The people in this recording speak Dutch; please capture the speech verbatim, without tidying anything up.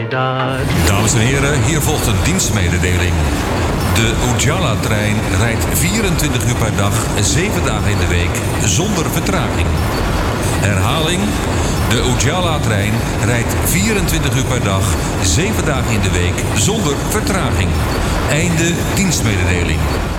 Trinidad. Dames en heren, hier volgt een dienstmededeling. De Ujala-trein rijdt vierentwintig uur per dag, zeven dagen in de week, zonder vertraging. Herhaling, de Ujala-trein rijdt vierentwintig uur per dag, zeven dagen in de week, zonder vertraging. Einde dienstmededeling.